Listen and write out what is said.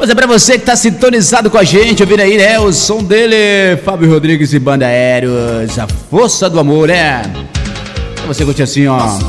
gostosa pra você que tá sintonizado com a gente, ouvindo aí, né? O som dele, Fábio Rodrigues e Banda Aéreos, a força do amor, né? Pra você curtir assim, ó.